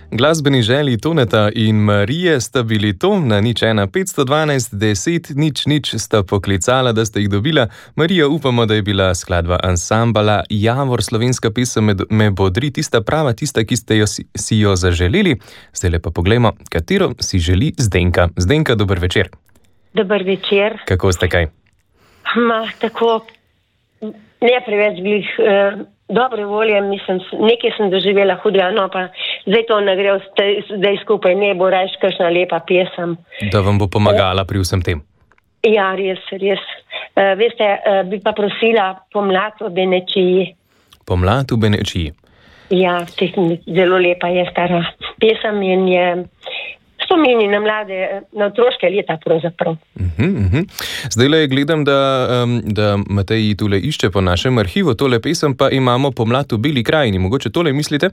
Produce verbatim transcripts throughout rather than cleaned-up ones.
Glasbeni želji Toneta in Marije sta bili to, na nič ena petsto dvanajst deset nič nič sta poklicala, da ste jih dobila. Marija, upamo, da je bila skladba ansambla Javor, slovenska pesem me, me bodri, tista prava, tista, ki ste jo, si, si jo zaželeli. Zdaj le pa poglejmo, katero si želi Zdenka. Zdenka, dober večer. Dober večer. Kako ste kaj? Ma, tako, ne preveč glih, eh, dobre volje, mislim, nekaj sem doživela hudega, no pa zdaj to ne gre, zdaj skupaj ne bo rajš kakšna lepa pesem. Da vam bo pomagala pri vsem tem. Ja, res, res. Uh, veste, uh, bi pa prosila Pomlad v Benečiji. Pomlad v Benečiji. Ja, zelo lepa je stara pesem in je spomini na mlade, na otroške leta pravzaprav. Uh-huh, uh-huh. Zdaj le gledam, da, um, da Matej tule išče po našem arhivu tole pesem, pa imamo Pomlad v Beli krajini. Mogoče tole mislite?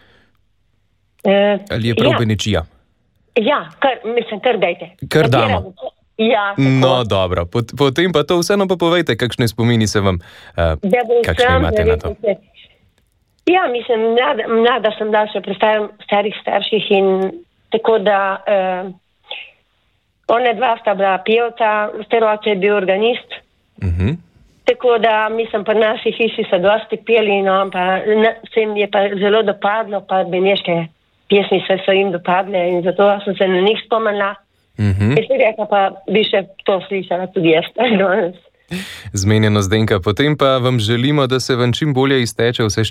Uh, Ali je prav ja. Benečija? Ja, kar, mislim, kar dajte. Kar damo. Ja, no, dobro. Potem pa to vseeno pa povejte, kakšne spomini se vam, uh, kakšne sam, imate na to. Se. Ja, mislim, mlada, mlada sem da še pri starih starših in tako da uh, one dva sta bila pevca, staroče je bil organist. Uh-huh. Tako da, mislim, pa naši hiši so dosti peli, no, pa se jim je pa zelo dopadlo, pa beneške pjesmi se so jim dopadle in zato sem se na njih spomnila. Uh-huh. Jaz bi rekla, pa bi še to slišala tudi jaz danes. Zmenjeno, Zdenka. Potem pa vam želimo, da se vam čim bolje izteče vse